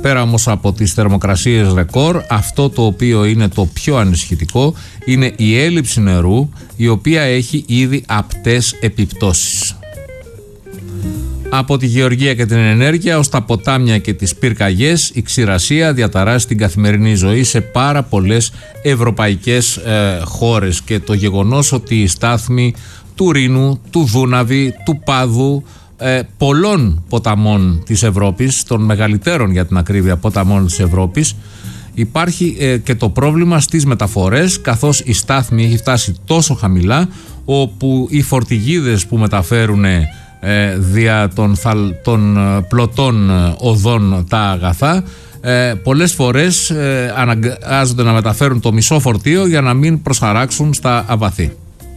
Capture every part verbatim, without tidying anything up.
πέρα όμως από τις θερμοκρασίες ρεκόρ, αυτό το οποίο είναι το πιο ανησυχητικό είναι η έλλειψη νερού, η οποία έχει ήδη απτές επιπτώσεις. Από τη γεωργία και την ενέργεια ως τα ποτάμια και τις πυρκαγιές, η ξηρασία διαταράσσει την καθημερινή ζωή σε πάρα πολλές ευρωπαϊκές ε, χώρες, και το γεγονός ότι οι στάθμοι του Ρήνου, του Δούναβη, του Πάδου, ε, πολλών ποταμών της Ευρώπης, των μεγαλύτερων για την ακρίβεια ποταμών της Ευρώπης, υπάρχει ε, και το πρόβλημα στις μεταφορές, καθώς η στάθμη έχει φτάσει τόσο χαμηλά, όπου οι φορτηγίδες που μεταφέρουν Ε, δια των, θαλ, των πλωτών οδών τα αγαθά, ε, πολλές φορές ε, αναγκάζονται να μεταφέρουν το μισό φορτίο για να μην προσχαράξουν στα αβαθή.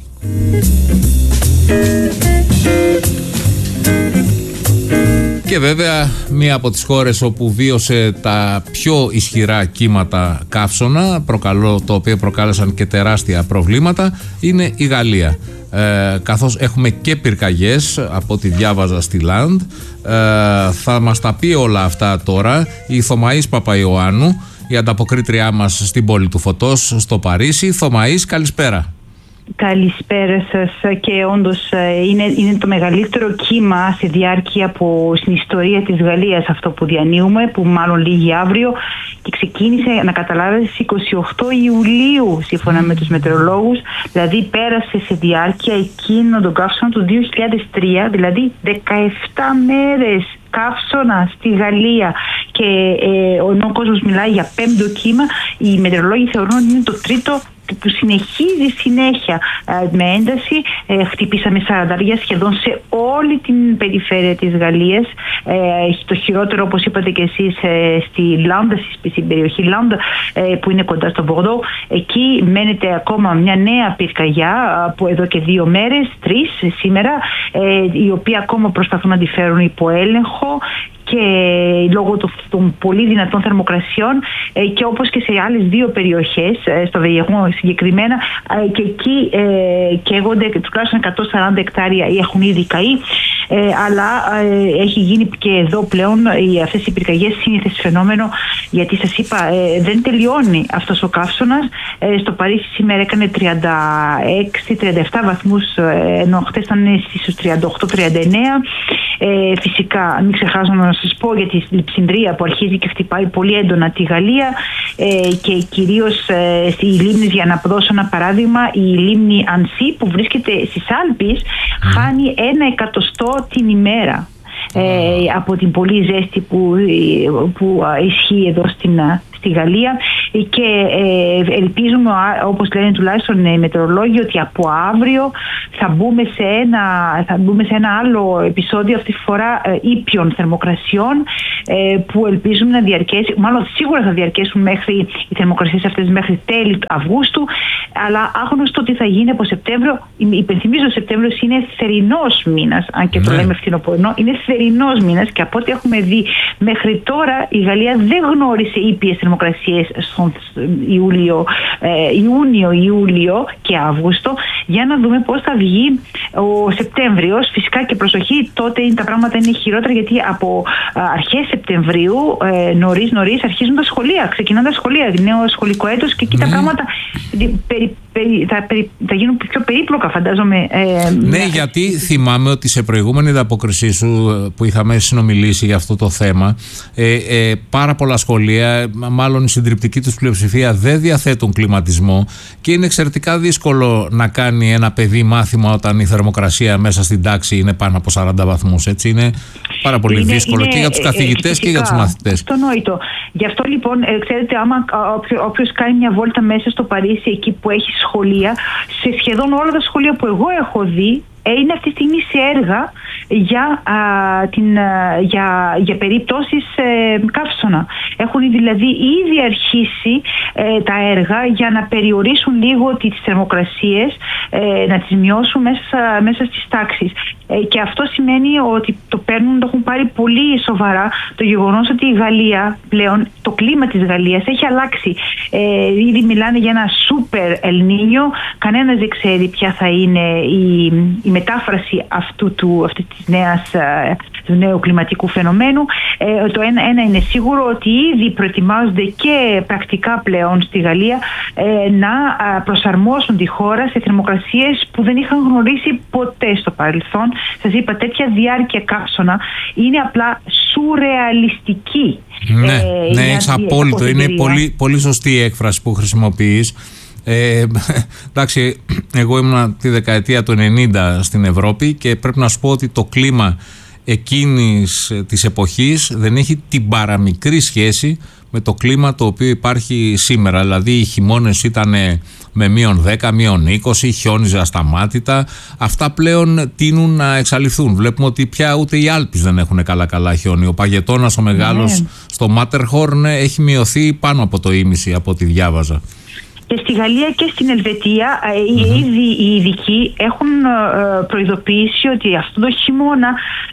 Και βέβαια μία από τις χώρες όπου βίωσε τα πιο ισχυρά κύματα καύσωνα, προκαλώ, το οποίο προκάλεσαν και τεράστια προβλήματα, είναι η Γαλλία. Ε, καθώς έχουμε και πυρκαγιές από ό,τι διάβαζα στη Land. Ε, θα μας τα πει όλα αυτά τώρα η Θωμαής Παπαϊωάννου, η ανταποκρίτριά μας στην πόλη του Φωτός στο Παρίσι. Θωμαής, καλησπέρα. Καλησπέρα σας, και όντως είναι, είναι το μεγαλύτερο κύμα σε διάρκεια από στην ιστορία της Γαλλίας αυτό που διανύουμε, που μάλλον λύγει αύριο, και ξεκίνησε, να καταλάβετε, στις είκοσι οκτώ Ιουλίου σύμφωνα με τους μετεωρολόγους, δηλαδή πέρασε σε διάρκεια εκείνο τον καύσωνα του δύο χιλιάδες τρία, δηλαδή δεκαεπτά μέρες καύσωνα στη Γαλλία, και ε, ενώ ο κόσμος μιλάει για πέμπτο κύμα, οι μετεωρολόγοι θεωρούν ότι είναι το τρίτο που συνεχίζει συνέχεια ε, με ένταση. Ε, χτυπήσαμε σαραντάρια σχεδόν σε όλη την περιφέρεια της Γαλλίας. Ε, το χειρότερο, όπως είπατε και εσείς, ε, στη Λάντα, στην περιοχή Λάντα, ε, που είναι κοντά στο Μπορδό. Εκεί μένεται ακόμα μια νέα πυρκαγιά από εδώ και δύο μέρες, τρεις σήμερα, ε, η οποία ακόμα προσπαθούν να τη φέρουν υπό έλεγχο, και λόγω των πολύ δυνατών θερμοκρασιών, και όπως και σε άλλες δύο περιοχές, στο Βεγεγμό συγκεκριμένα, και εκεί καίγονται τουλάχιστον εκατόν σαράντα εκτάρια έχουν ήδη καεί, αλλά έχει γίνει και εδώ πλέον αυτές οι πυρκαγιές σύνηθες φαινόμενο, γιατί σας είπα δεν τελειώνει αυτός ο καύσωνας. Στο Παρίσι σήμερα έκανε τριάντα έξι τριάντα επτά βαθμούς, ενώ χτες ήταν στους τριάντα οκτώ τριάντα εννέα. Φυσικά μην ξεχάσω να σας πω για τη λειψιδρία που αρχίζει και χτυπάει πολύ έντονα τη Γαλλία, ε, και κυρίως ε, στη λίμνη, για να δώσω ένα παράδειγμα, η λίμνη Ανσί που βρίσκεται στις Άλπεις mm. χάνει ένα εκατοστό την ημέρα ε, από την πολύ ζέστη που, που ισχύει εδώ στην, στη Γαλλία, και ε, ελπίζουμε, όπως λένε τουλάχιστον οι μετεωρολόγοι, ότι από αύριο θα μπούμε σε ένα, θα μπούμε σε ένα άλλο επεισόδιο, αυτή τη φορά ε, ήπιων θερμοκρασιών, ε, που ελπίζουμε να διαρκέσει, μάλλον σίγουρα θα διαρκέσουν μέχρι οι θερμοκρασίες αυτές μέχρι τέλη Αυγούστου, αλλά άγνωστο τι θα γίνει από Σεπτέμβριο. Υπενθυμίζω, ο Σεπτέμβριος είναι θερινός μήνας, αν και το λέμε φθινοπορεινό, είναι θερινός μήνας, και από ό,τι έχουμε δει μέχρι τώρα η Γαλλία δεν γνώρισε ήπιες θερμοκρασίες στον Ιούλιο, ε, Ιούνιο, Ιούλιο και Αύγουστο. Για να δούμε πώς θα βγει ο Σεπτέμβριος. Φυσικά και προσοχή, τότε είναι, τα πράγματα είναι χειρότερα, γιατί από ε, αρχές Σεπτεμβρίου ε, νωρίς νωρίς αρχίζουν τα σχολεία, ξεκινάνε τα σχολεία, νέο σχολικό έτος, και εκεί mm. τα πράγματα περι, περι, θα, περι, θα γίνουν πιο περίπλοκα, φαντάζομαι. Ε, ναι, ε, γιατί θυμάμαι ότι σε προηγούμενη ανταπόκρισή σου που είχαμε συνομιλήσει για αυτό το θέμα, ε, ε, πάρα πολλά σχολεία, μάλλον η συντριπτική τους πλειοψηφία, δεν διαθέτουν κλιματισμό, και είναι εξαιρετικά δύσκολο να κάνει ένα παιδί μάθημα όταν η θερμοκρασία μέσα στην τάξη είναι πάνω από σαράντα βαθμούς. Έτσι είναι πάρα πολύ είναι, δύσκολο είναι, και για τους καθηγητές ε, και για τους μαθητές. Αυτονόητο. Γι' αυτό λοιπόν, ε, ξέρετε, άμα όποιος κάνει μια βόλτα μέσα στο Παρίσι, εκεί που έχει σχολεία, σε σχεδόν όλα τα σχολεία που εγώ έχω δει, είναι αυτή τη στιγμή σε έργα για, α, την, α, για, για περιπτώσεις ε, καύσωνα. Έχουν δηλαδή ήδη αρχίσει ε, τα έργα για να περιορίσουν λίγο τις θερμοκρασίες, ε, να τις μειώσουν μέσα, μέσα στις τάξεις. Ε, και αυτό σημαίνει ότι το παίρνουν, το έχουν πάρει πολύ σοβαρά το γεγονός ότι η Γαλλία πλέον, το κλίμα της Γαλλίας έχει αλλάξει. Ε, ήδη μιλάνε για ένα σούπερ Ελνίνιο, κανένας δεν ξέρει ποια θα είναι η, η μετάφραση αυτού του, αυτής της νέας του νέου κλιματικού φαινομένου. Ε, το ένα, ένα είναι σίγουρο ότι ήδη προετοιμάζονται και πρακτικά πλέον στη Γαλλία ε, να προσαρμόσουν τη χώρα σε θερμοκρασίες που δεν είχαν γνωρίσει ποτέ στο παρελθόν. Σας είπα, τέτοια διάρκεια καύσωνα είναι απλά σουρεαλιστική. Ναι, ε, ναι, έχεις απόλυτο. Είναι πολύ, πολύ σωστή η έκφραση που χρησιμοποιείς. Ε, εντάξει, εγώ ήμουν τη δεκαετία του ενενήντα στην Ευρώπη και πρέπει να σου πω ότι το κλίμα εκείνης της εποχής δεν έχει την παραμικρή σχέση με το κλίμα το οποίο υπάρχει σήμερα. Δηλαδή οι χειμώνες ήταν με μείον δέκα, μείον είκοσι, χιόνιζε ασταμάτητα. Αυτά πλέον τείνουν να εξαλειφθούν. Βλέπουμε ότι πια ούτε οι Άλπεις δεν έχουν καλά καλά χιόνι. Ο Παγετώνας ο μεγάλος ναι. στο Μάτερχορν έχει μειωθεί πάνω από το ήμιση από ό,τι διάβαζα. Και στη Γαλλία και στην Ελβετία mm-hmm. ήδη οι ειδικοί έχουν προειδοποιήσει ότι αυτό το χειμώνα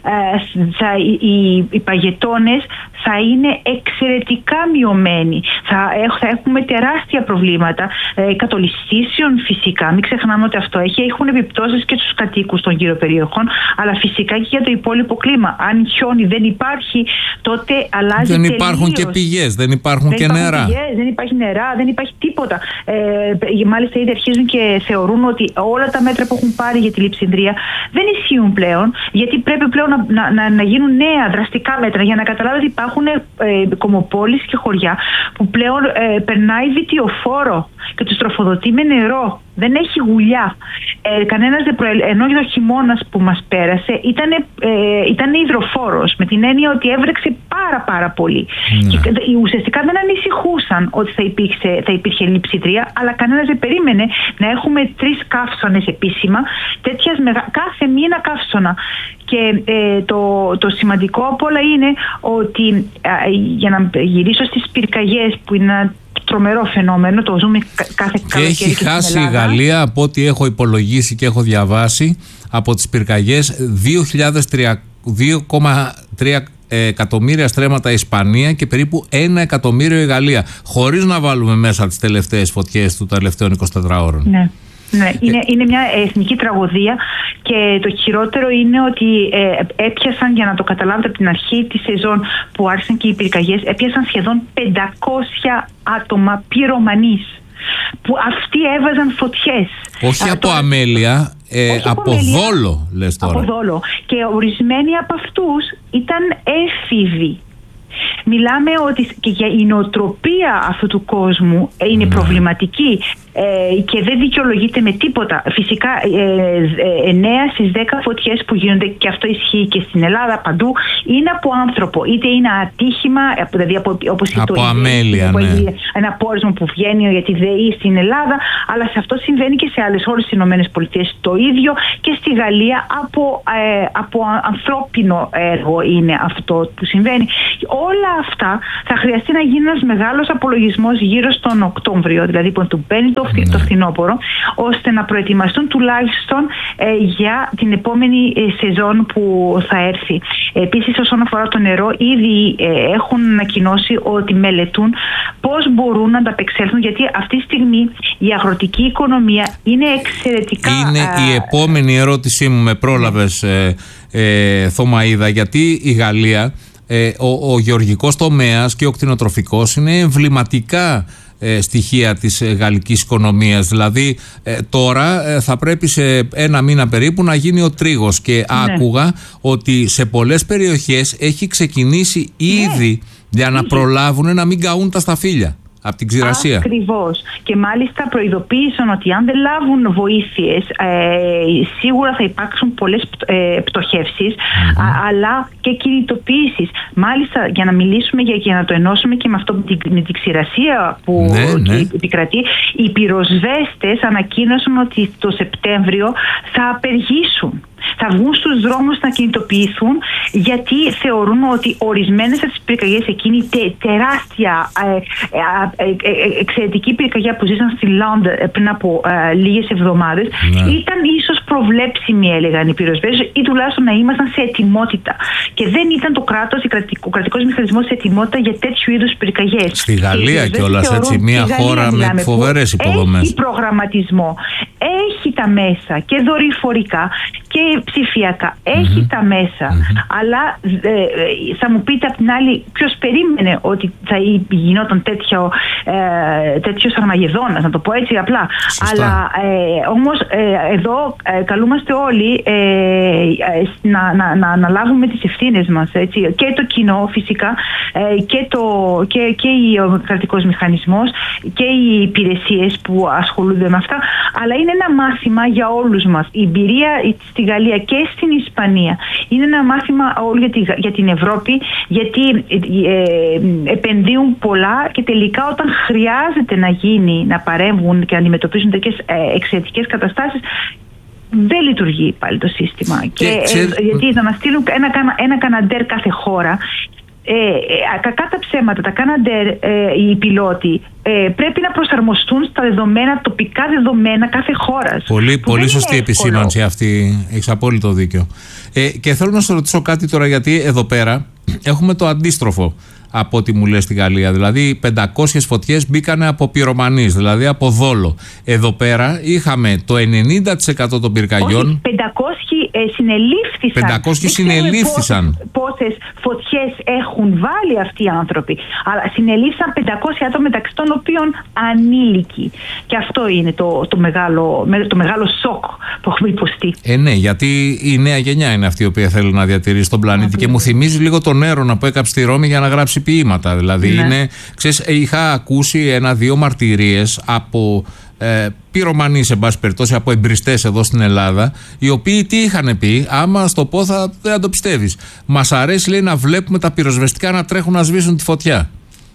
θα, οι, οι παγετώνες θα είναι εξαιρετικά μειωμένοι. Θα, θα έχουμε τεράστια προβλήματα ε, κατολιστήσεων φυσικά. Μην ξεχνάμε ότι αυτό έχει, έχουν επιπτώσεις και στους κατοίκους των γύρω περιοχών, αλλά φυσικά και για το υπόλοιπο κλίμα. Αν χιόνι δεν υπάρχει, τότε αλλάζει Δεν τελείως. Υπάρχουν και πηγές, δεν υπάρχουν δεν και υπάρχουν νερά. Πηγές, δεν υπάρχει νερά, δεν υπάρχει τίποτα. Ε, μάλιστα ήδη αρχίζουν και θεωρούν ότι όλα τα μέτρα που έχουν πάρει για τη λειψιδρία δεν ισχύουν πλέον, γιατί πρέπει πλέον να, να, να, να γίνουν νέα δραστικά μέτρα για να καταλάβετε ότι υπάρχουν ε, κομμοπόλεις και χωριά που πλέον ε, περνάει βιτιοφόρο και τους τροφοδοτεί με νερό. Δεν έχει γουλιά. Ε, κανένας δεν προελ... Ενώ ο χειμώνας που μας πέρασε ήταν, ε, ήταν υδροφόρος, με την έννοια ότι έβρεξε πάρα πάρα πολύ. Mm. Και ουσιαστικά δεν ανησυχούσαν ότι θα, υπήρξε, θα υπήρχε λειψιδρία, αλλά κανένας δεν περίμενε να έχουμε τρεις καύσωνες επίσημα, τέτοιας μεγα... κάθε μήνα καύσωνα. Και ε, το, το σημαντικό από όλα είναι ότι ε, για να γυρίσω στις πυρκαγιές που είναι ένα τρομερό φαινόμενο, το ζούμε κάθε καλοκαίρι. Και έχει χάσει η Γαλλία, από ό,τι έχω υπολογίσει και έχω διαβάσει, από τις πυρκαγιές δύο κόμμα τρία εκατομμύρια στρέμματα η Ισπανία και περίπου ένα εκατομμύριο η Γαλλία, χωρίς να βάλουμε μέσα τις τελευταίες φωτιές του τελευταίων εικοσιτετράωρων. Ναι. Ναι, είναι, είναι μια εθνική τραγωδία και το χειρότερο είναι ότι ε, έπιασαν, για να το καταλάβετε, από την αρχή της σεζόν που άρχισαν και οι πυρκαγιές, έπιασαν σχεδόν πεντακόσια άτομα πυρομανείς που αυτοί έβαζαν φωτιές. Όχι Α, από τώρα, αμέλεια, ε, όχι από, από αμέλεια, δόλο λες τώρα. Από δόλο. Και ορισμένοι από αυτούς ήταν έφηβοι. Μιλάμε ότι και για η νοοτροπία αυτού του κόσμου είναι ναι. προβληματική ε, και δεν δικαιολογείται με τίποτα. Φυσικά εννέα ε, στις δέκα φωτιές που γίνονται, και αυτό ισχύει και στην Ελλάδα παντού, είναι από άνθρωπο. Είτε είναι ατύχημα, δηλαδή από, όπως από το αμέλεια, ναι. ένα πόρισμα που βγαίνει για τη ΔΕΗ στην Ελλάδα, αλλά σε αυτό συμβαίνει και σε άλλες χώρες στις ΗΠΑ το ίδιο, και στη Γαλλία από, ε, από ανθρώπινο έργο είναι αυτό που συμβαίνει. Όλα αυτά θα χρειαστεί να γίνει ένας μεγάλος απολογισμός γύρω στον Οκτώβριο, δηλαδή που του μπαίνει το, mm. το φθινόπωρο, ώστε να προετοιμαστούν τουλάχιστον ε, για την επόμενη ε, σεζόν που θα έρθει. Επίσης, όσον αφορά το νερό, ήδη ε, έχουν ανακοινώσει ότι μελετούν πώς μπορούν να ανταπεξέλθουν, γιατί αυτή τη στιγμή η αγροτική οικονομία είναι εξαιρετικά... Είναι ε, η επόμενη ερώτησή μου, με πρόλαβες ε, ε, Θωμαΐδα, γιατί η Γαλλία... Ε, ο, ο γεωργικός τομέας και ο κτηνοτροφικός είναι εμβληματικά ε, στοιχεία της ε, γαλλικής οικονομίας. Δηλαδή ε, τώρα ε, θα πρέπει σε ένα μήνα περίπου να γίνει ο τρίγος και ναι. άκουγα ότι σε πολλές περιοχές έχει ξεκινήσει ήδη ναι. για να προλάβουν να μην καούν τα σταφύλια από την ξηρασία. Ακριβώς. Και μάλιστα προειδοποίησαν ότι αν δεν λάβουν βοήθειες, ε, σίγουρα θα υπάρξουν πολλές ε, πτωχεύσεις, mm-hmm. α, αλλά και κινητοποίησεις. Μάλιστα, για να μιλήσουμε για, για να το ενώσουμε και με αυτό με την, με την ξηρασία που ναι, ναι. επικρατεί, οι πυροσβέστες ανακοίνωσαν ότι το Σεπτέμβριο θα απεργήσουν. Θα βγουν στους δρόμους να κινητοποιηθούν, γιατί θεωρούν ότι ορισμένες από τις πυρκαγιές, εκείνη τε, τεράστια ε, ε, ε, ε, εξαιρετική πυρκαγιά που ζήσαν στη Λόντα πριν από ε, λίγες εβδομάδες, ναι. ήταν ίσως προβλέψιμη, έλεγαν οι πυροσβέστες, ή τουλάχιστον να ήμασταν σε ετοιμότητα. Και δεν ήταν το κράτος, ο κρατικός μηχανισμός σε ετοιμότητα για τέτοιου είδους πυρκαγιές. Στη Γαλλία κιόλας, έτσι, μια χώρα με φοβερές υποδομές. Έχει προγραμματισμό, έχει τα μέσα και δορυφορικά και ψηφιακά. Έχει mm-hmm. τα μέσα. Mm-hmm. Αλλά ε, θα μου πείτε απ' την άλλη, ποιος περίμενε ότι θα γινόταν τέτοιο, ε, τέτοιος Αρμαγεδόνας, να το πω έτσι απλά. Σωστά. Αλλά ε, όμως ε, εδώ ε, καλούμαστε όλοι ε, ε, να, να, να, να λάβουμε τις ευθύνες μας. Έτσι. Και το κοινό φυσικά ε, και, το, και, και ο κρατικός μηχανισμός και οι υπηρεσίες που ασχολούνται με αυτά. Αλλά είναι ένα μάθημα για όλους μας. Η εμπειρία στη Γαλλία και στην Ισπανία είναι ένα μάθημα όλο για, τη, για την Ευρώπη, γιατί ε, επενδύουν πολλά και τελικά όταν χρειάζεται να γίνει, να παρέμβουν και να αντιμετωπίσουν τέτοιες ε, εξαιρετικές καταστάσεις, δεν λειτουργεί πάλι το σύστημα. Και, και ξε... ε, γιατί να στείλουν ένα, ένα καναντέρ κάθε χώρα, Ε, ε, κακά τα ψέματα, τα κάναντερ ε, οι πιλότοι ε, πρέπει να προσαρμοστούν στα δεδομένα, τοπικά δεδομένα κάθε χώρας. Πολύ, πολύ σωστή επισήμανση αυτή, έχεις απόλυτο δίκιο. Ε, και θέλω να σου ρωτήσω κάτι τώρα, γιατί εδώ πέρα έχουμε το αντίστροφο από ό,τι μου λες στη Γαλλία. Δηλαδή πεντακόσιες φωτιές μπήκανε από πυρομανείς, δηλαδή από δόλο. Εδώ πέρα είχαμε το ενενήντα τοις εκατό των πυρκαγιών. Όχι, πεντακόσιοι ε, συνελήφθησαν. πεντακόσιοι συνελήφθησαν. Πόσες φωτιές έχουν βάλει αυτοί οι άνθρωποι. Αλλά συνελήφθησαν πεντακόσια άτομα, μεταξύ των οποίων ανήλικοι. Και αυτό είναι το, το, μεγάλο, το μεγάλο σοκ που έχουμε υποστεί. Ε, ναι, γιατί η νέα γενιά είναι αυτή η οποία θέλει να διατηρήσει τον πλανήτη. Mm-hmm. Και μου θυμίζει λίγο τον Έρωνα που έκαψε στη Ρώμη για να γράψει ποίηματα. Δηλαδή, ναι. είναι, ξέρεις, είχα ακούσει ένα-δύο μαρτυρίες από ε, πυρομανείς, εν πάση περιπτώσει, από εμπριστές εδώ στην Ελλάδα, οι οποίοι τι είχαν πει, άμα στο πω θα, δεν το πιστεύεις. Μας αρέσει, λέει, να βλέπουμε τα πυροσβεστικά να τρέχουν να σβήσουν τη φωτιά.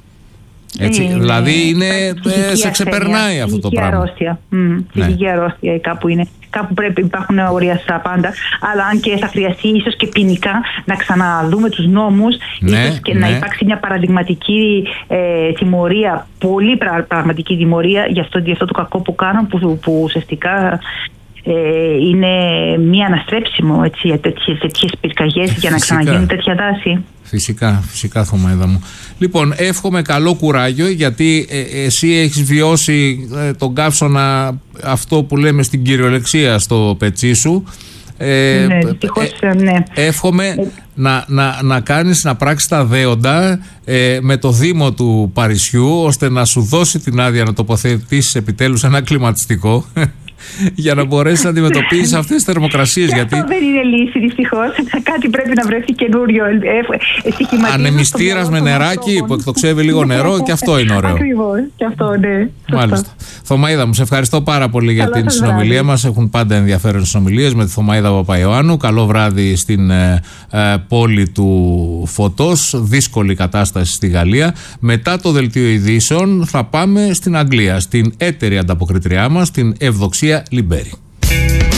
Έτσι, είναι, δηλαδή είναι, ε, σε ξεπερνάει αυτό το πράγμα. Αρρώστια. Mm, ψυχική ναι. αρρώστια κάπου είναι. Κάπου πρέπει υπάρχουν όρια στα πάντα. Αλλά αν και θα χρειαστεί ίσως και ποινικά να ξαναδούμε τους νόμους, ναι, ίσως και ναι. να υπάρξει μια παραδειγματική ε, τιμωρία, πολύ πρα, πραγματική τιμωρία για αυτό, για αυτό το κακό που κάνουν, που, που ουσιαστικά ε, είναι μία αναστρέψιμο έτσι, για τέτοιες, τέτοιες πυρκαγιές για να ξαναγίνουν τέτοια δάση. Φυσικά, φυσικά Θωμαίδα μου. Λοιπόν, εύχομαι καλό κουράγιο, γιατί ε, εσύ έχεις βιώσει ε, τον καύσωνα, αυτό που λέμε στην κυριολεξία, στο πετσί σου. Ε, ναι, δυστυχώς, ε, ναι. Εύχομαι ε, να, να, να κάνεις, να πράξεις τα δέοντα ε, με το Δήμο του Παρισιού, ώστε να σου δώσει την άδεια να τοποθετήσεις επιτέλους ένα κλιματιστικό για να μπορέσει να αντιμετωπίσει αυτές τις θερμοκρασίες. Γιατί αυτό δεν είναι λύση, δυστυχώς. Κάτι πρέπει να βρεθεί καινούριο. Ανεμιστήρας με νεράκι που εκτοξεύει λίγο νερό, και αυτό είναι ωραίο. Ακριβώς, και αυτό, ναι. Μάλιστα. Θωμαίδα μου, σε ευχαριστώ πάρα πολύ για την συνομιλία μας. Έχουν πάντα ενδιαφέρον συνομιλίες με τη Θωμαίδα Παπαϊωάννου. Καλό βράδυ στην ε, ε, πόλη του Φωτός. Δύσκολη κατάσταση στη Γαλλία. Μετά το δελτίο ειδήσεων θα πάμε στην Αγγλία, στην έτερη ανταποκριτριά μας, την Ευδοξία Λιμπέρη.